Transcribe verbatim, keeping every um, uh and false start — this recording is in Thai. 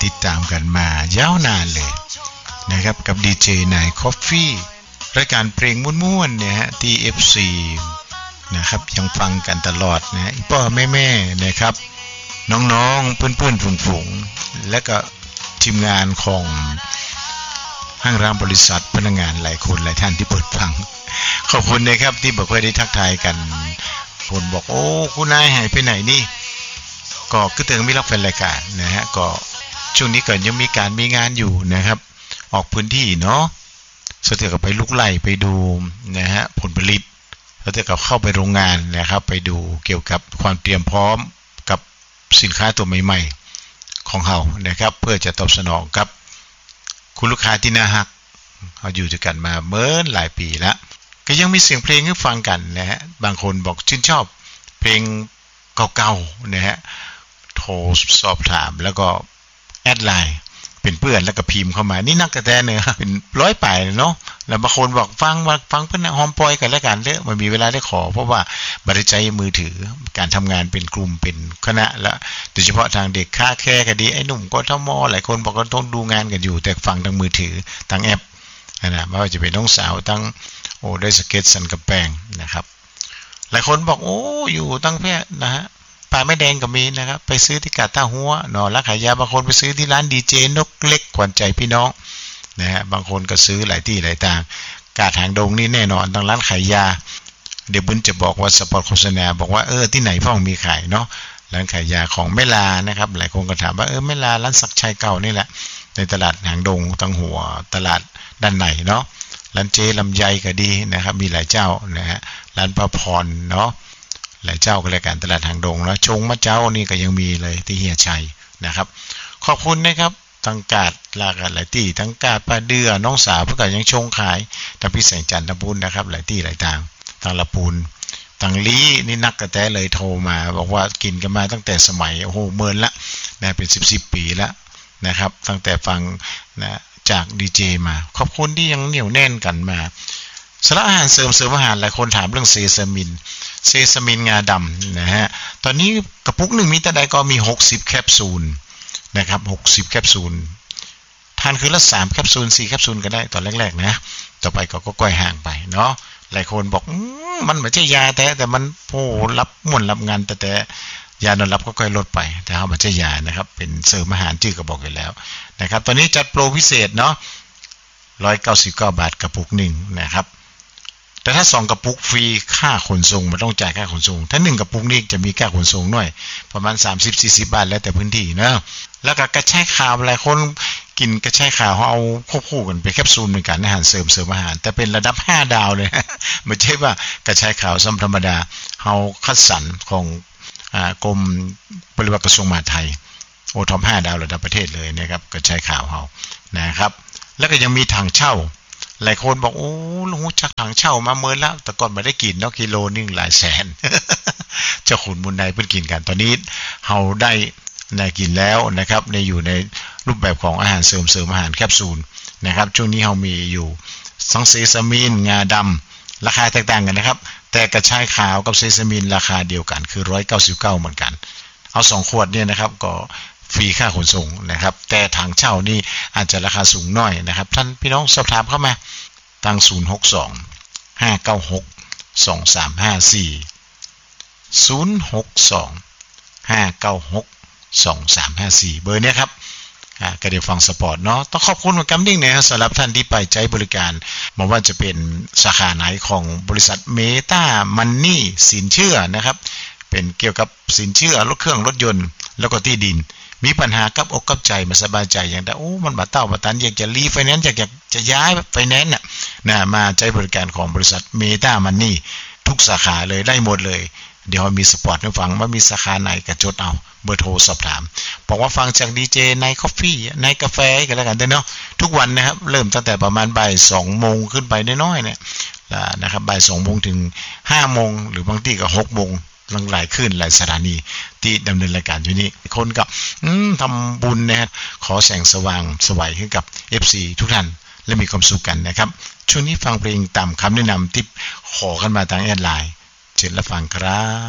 ติดตามกันมายาวนานเลยนะครับกับดีเจนายคอฟฟี่รายการเพลงม่วนๆเนี่ยฮะที่ เอฟ ซี นะครับยังฟังกันตลอดนะพ่อแม่ๆนะครับน้องๆเพื่อนๆฝูงๆและก็ทีมงานของห้างร้านบริษัทพนักงานหลายคนหลายท่านที่เปิดฟังขอบคุณนะครับที่บอกว่าได้ทักทายกันคนบอกโอ้คุณนายหายไปไหนนี่ก็คือถึงมีรับแฟนรายการนะฮะก็ช่วงนี้เกิดยังมีการมีงานอยู่นะครับออกพื้นที่เนาะสุดท้ายก็ไปลุกไล่ไปดูนะฮะผลผลิตแล้วแต่ก็เข้าไปโรงงานนะครับไปดูเกี่ยวกับความเตรียมพร้อมกับสินค้าตัวใหม่ๆของเรานะครับเพื่อจะตอบสนองกับคุณลูกค้าที่น่าฮักเขาอยู่ด้วยกันมาเมื่อหลายปีแล้วก็ยังมีเสียงเพลงให้ฟังกันนะฮะบางคนบอกชื่นชอบเพลงเก่าๆนะฮะโทรสอบถามแล้วก็แอดไลน์เป็นเพื่อนแล้วก็พิมพ์เข้ามานี่นักกระแตเนี่ยเป็นร้อยป่ายเนาะแล้วบางคนบอกฟังว่าฟังเพื่อนหอมปอยกันแล้วกันเด้อมันมีเวลาได้ขอเพราะว่าบริใจมือถือการทำงานเป็นกลุ่มเป็นคณะและโดยเฉพาะทางเด็กค่าแค่ก็ดีไอ้หนุ่มก็ทมหลายคนบอกว่าต้องดูงานกันอยู่แต่ฟังทางมือถือทางแอปนะไม่ว่าจะเป็นน้องสาวตั้งโอ้ได้สเก็ตสันกับแปงนะครับหลายคนบอกโอ้อยู่ตั้งแพร่นะฮะป่าแม่แดงก็มีนะครับไปซื้อที่กาดตาหัวหนอร้านขายยาบางคนไปซื้อที่ร้านดีเจนกเล็กขวัญใจพี่น้องนะฮะบางคนก็ซื้อหลายที่หลายต่างกาดหางดงนี่แน่นอนทางร้านขายยาเดี๋ยวบุญจะบอกว่าสปอตโฆษณาบอกว่าเออที่ไหนพ่อมีขายเนาะร้านขายยาของแม่ลานะครับหลายคนก็ถามว่าเออแม่ลาร้านศักชัยเก่านี่แหละในตลาดหางดงตังหัวตลาดด้านในเนาะร้านเจลำไยก็ดีนะครับมีหลายเจ้านะฮะร้านประพรเนาะหลายเจ้าก็รายการตลาดหางดงแล้วชงมะเจ้านี่ก็ยังมีเลยที่เฮียชัยนะครับขอบคุณนะครับทั้งกาดลากหลายที่ทั้งกาดปลาเดือน้องสาวเพื่อก็ยังชงขายทั้งพี่แสงจันทบุญนะครับหลายที่หลายทางทางละปูนทางลี้นี่นักกระแตเลยโทรมาบอกว่ากินกันมาตั้งแต่สมัยโอ้โหเมินละนะเป็นสิบสิบปีแล้วนะครับตั้งแต่ฟังนะจากดีเจมาขอบคุณที่ยังเหนียวแน่นกันมาสารอาหารเสริมเสริมอาหารหลายคนถามเรื่องเซซามินเซซามินงาดำนะฮะตอนนี้กระปุกหนึ่งมีแต่ใดก็มีหกสิบแคปซูลนะครับหกสิบแคปซูลทานคือละสามแคปซูลสี่แคปซูลก็ได้ตอนแรกๆนะต่อไปก็ก้อยห่างไปเนาะหลายคนบอกมันไม่ใช่ยาแต่แต่มันโอ้รับม่วนรับงานแต่แต่ยานอนรับก็ค่อยลดไปแต่เอาไม่ใช่ยานะครับเป็นเสริมอาหารชื่อก็บอกอยู่แล้วนะครับตอนนี้จัดโปรพิเศษเนาะหนึ่งร้อยเก้าสิบเก้าบาทกระปุกหนึ่งนะครับแต่ถ้าสองกระปุกฟรีค่าขนส่งมันต้องจ่ายค่าขนส่งถ้าหนึ่งกระปุกนี่จะมีค่าขนส่งหน่อยประมาณ สามสิบถึงสี่สิบ บาทแล้วแต่พื้นที่นะแล้วก็กระชายขาวหลายคนกินกระชายขาวเขาเอาควบคู่กันไปแคปซูลในการอาหารเสริมเสริมอาหารแต่เป็นระดับห้าดาวเลยไม่ใช่ว่ากระชายขาวซ้ำธรรมดาเฮาคัดสรรของอ่ากรมปฏิบัติกระทรวงมหาดไทยโอท็อปห้าดาวระดับประเทศเลยนะครับกระชายขาวเฮานะครับแล้วก็ยังมีถังเช่าหลายคนบอกโอ้ลุงจักถังเช่ามาเมินแล้วแต่ก่อนไม่ได้กินเนาะกิโลนึงหลายแสน เจ้าขุนมุนใดเพิ่งกินกันตอนนี้เฮาได้ได้กินแล้วนะครับในอยู่ในรูปแบบของอาหารเสริมเสริมอาหารแคปซูลนะครับช่วงนี้เฮามีอยู่ซังเซซามินงาดำราคาแตกต่างกันนะครับแต่กระชายขาวกับเซซามินราคาเดียวกันคือหนึ่งร้อยเก้าสิบเก้าเหมือนกันเอาสองขวดเนี่ยนะครับก็ฟรีค่าขนส่งนะครับแต่ถังเช่านี่อาจจะราคาสูงหน่อยนะครับท่านพี่น้องสอบถามเข้ามาตั้งศูนย์ หก สอง ห้า เก้า หก สอง สาม ห้า สี่ ศูนย์ หก สอง ห้า เก้า หก สอง สาม ห้า สี่เบอร์เนี้ยครับอ่าก็เดี๋ยวฟังสปอร์ตเนาะต้องขอบคุณเหมือนกันดิ้งนะสำหรับท่านที่ไปใช้บริการไม่ว่าจะเป็นสาขาไหนของบริษัทเมตามันนี่สินเชื่อนะครับเป็นเกี่ยวกับสินเชื่อรถเครื่องรถยนต์แล้วก็ที่ดินมีปัญหากับอกกับใจมาสบายใจอย่างแต่โอ้มันบาเต้าบาตันอยากจะรีไฟแนนซ์อยากจะจะย้ายไฟแนนซ์น่ะนะมาใช้บริการของบริษัทเมตามันนี่ทุกสาขาเลยได้หมดเลยเดี๋ยวมีสปอร์ตให้ฟังว่ามีสาขาไหนก็จดเอาเบอร์โทรสอบถามบอกว่าฟังจากดีเจในคอฟฟี่ในกาแฟกันแล้วกันเนาะทุกวันนะครับเริ่มตั้งแต่ประมาณบ่ายสองโมงขึ้นไปน้อยๆเนี่ยนะครับบ่ายสองโมงถึงห้าโมงหรือบางทีก็หกโมงหลังหลายขึ้นหลายสถานีที่ดำเนินรายการอยู่นี้คนกับทำบุญนะฮะขอแสงสว่างสวัยให้กับ เอฟ ซี ทุกท่านและมีความสุขกันนะครับช่วงนี้ฟังเพลงตามคำแนะนำที่ขอกันมาทางแอดไลน์เชิญรับฟังครับ